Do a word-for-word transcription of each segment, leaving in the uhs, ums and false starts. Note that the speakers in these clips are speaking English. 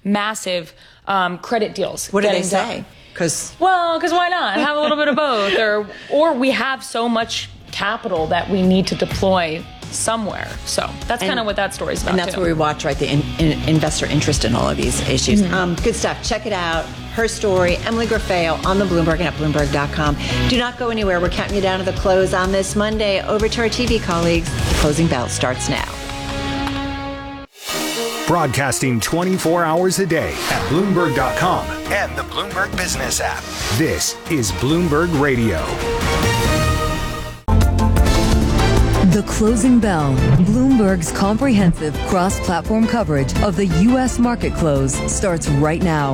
massive um, credit deals. What do they getting say? Because Well, because why not? Have a little bit of both. Or, or we have so much capital that we need to deploy somewhere. So that's kind of what that story's about. And that's too. where we watch, right, the in, in, investor interest in all of these issues. Mm-hmm. Um, good stuff. Check it out. Her story, Emily Grafeo on the Bloomberg and at Bloomberg dot com. Do not go anywhere. We're counting you down to the close on this Monday. Over to our T V colleagues. The closing bell starts now. Broadcasting twenty-four hours a day at Bloomberg dot com and the Bloomberg Business app. This is Bloomberg Radio. The Closing Bell, Bloomberg's comprehensive cross-platform coverage of the U S market close starts right now.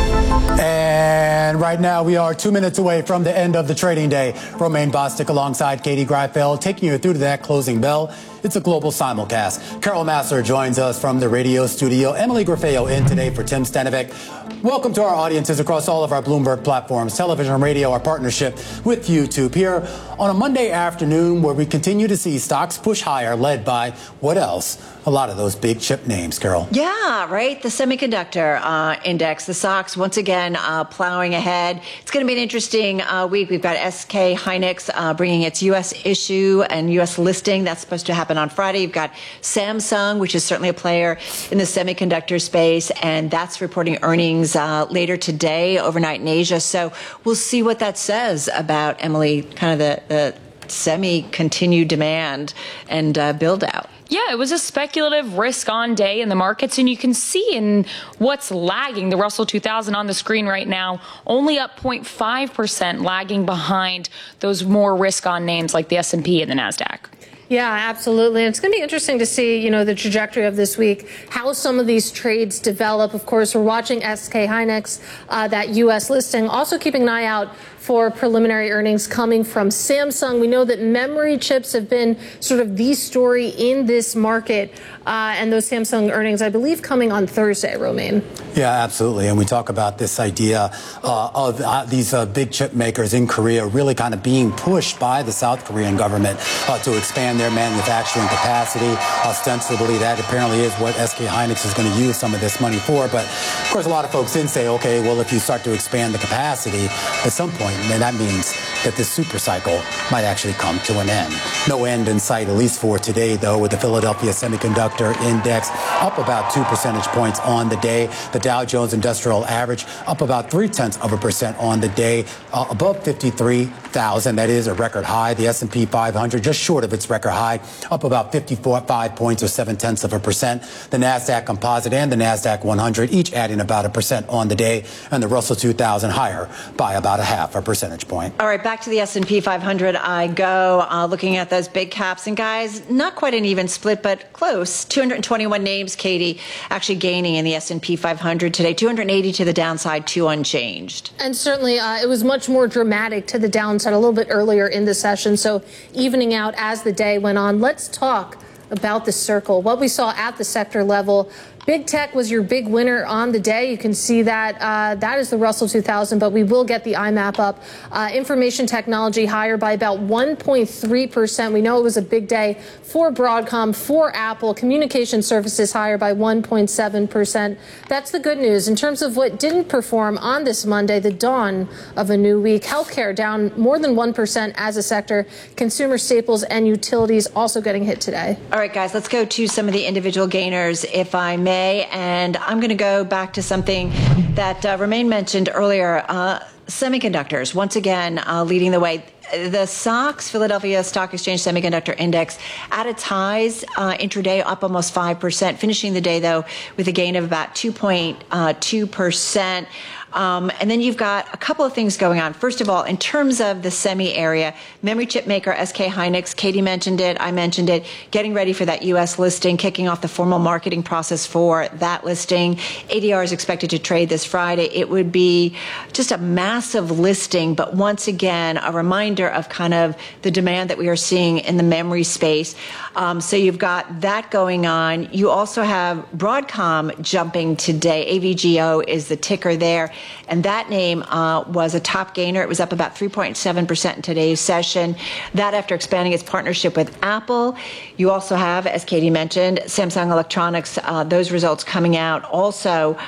And right now, we are two minutes away from the end of the trading day. Romaine Bostick alongside Katie Greifeld, taking you through to that closing bell. It's a global simulcast. Carol Massler joins us from the radio studio. Emily Grafeo in today for Tim Stanovic. Welcome to our audiences across all of our Bloomberg platforms, television and radio, our partnership with YouTube here on a Monday afternoon where we continue to see stocks push higher, led by what else? A lot of those big chip names, Carol. Yeah, right. The semiconductor uh, index, the S O X, once again uh, plowing ahead. It's going to be an interesting uh, week. We've got S K Hynix uh, bringing its U S issue and U S listing. That's supposed to happen on Friday. You've got Samsung, which is certainly a player in the semiconductor space, and that's reporting earnings uh, later today, overnight in Asia. So we'll see what that says about, Emily, kind of the, the semi-continued demand and uh, build out. Yeah, it was a speculative risk-on day in the markets, and you can see in what's lagging, the Russell two thousand on the screen right now, only up zero point five percent, lagging behind those more risk-on names like the S and P and the NASDAQ. Yeah, absolutely. And it's going to be interesting to see, you know, the trajectory of this week, how some of these trades develop. Of course, we're watching S K Hynix, uh, that U S listing, also keeping an eye out for preliminary earnings coming from Samsung. We know that memory chips have been sort of the story in this market, uh, and those Samsung earnings, I believe, coming on Thursday, Romaine. Yeah, absolutely. And we talk about this idea uh, of uh, these uh, big chip makers in Korea really kind of being pushed by the South Korean government uh, to expand their manufacturing capacity. Ostensibly, that apparently is what S K Hynix is going to use some of this money for. But, of course, a lot of folks then say, okay, well, if you start to expand the capacity at some point, then that means that this super cycle might actually come to an end. No end in sight, at least for today, though, with the Philadelphia Semiconductor Index up about two percentage points on the day. The Dow Jones Industrial Average up about three-tenths of a percent on the day, uh, above fifty-three thousand. That is a record high. The S and P five hundred just short of its record high, up about fifty-four, five points or seven-tenths of a percent. The NASDAQ Composite and the NASDAQ one hundred each adding about a percent on the day, and the Russell two thousand higher by about a half a percentage point. All right, back to the S and P five hundred I go, uh, looking at those big caps. And guys, not quite an even split, but close. two hundred twenty-one names, Katie, actually gaining in the S and P five hundred today. two hundred eighty to the downside, two unchanged. And certainly uh, it was much more dramatic to the downside a little bit earlier in the session. So evening out as the day went on. Let's talk about the circle, what we saw at the sector level. Big tech was your big winner on the day. You can see that uh, that is the Russell two thousand, but we will get the I MAP up. Uh, information technology higher by about one point three percent. We know it was a big day for Broadcom, for Apple. Communication services higher by one point seven percent. That's the good news. In terms of what didn't perform on this Monday, the dawn of a new week, healthcare down more than one percent as a sector. Consumer staples and utilities also getting hit today. All right, guys, let's go to some of the individual gainers, if I may. And I'm going to go back to something that uh, Romaine mentioned earlier. Uh, semiconductors, once again, uh, leading the way. The S O X, Philadelphia Stock Exchange Semiconductor Index, at its highs uh, intraday, up almost five percent, finishing the day, though, with a gain of about two point two percent. Um, and then you've got a couple of things going on. First of all, in terms of the semi area, memory chip maker S K Hynix, Katie mentioned it, I mentioned it, getting ready for that U S listing, kicking off the formal marketing process for that listing. A D R is expected to trade this Friday. It would be just a massive listing, but once again, a reminder of kind of the demand that we are seeing in the memory space. Um, so you've got that going on. You also have Broadcom jumping today. A V G O is the ticker there. And that name uh, was a top gainer. It was up about three point seven percent in today's session. That after expanding its partnership with Apple. You also have, as Katie mentioned, Samsung Electronics, uh, those results coming out also